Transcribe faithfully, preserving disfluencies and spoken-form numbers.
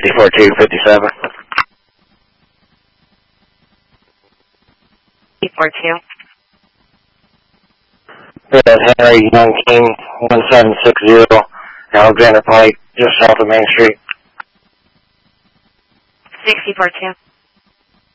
sixty-four two fifty-seven. sixty-four two. Yeah, Henry Young King, one seven six zero, Alexander Pike, just south of Main Street. sixty-four two.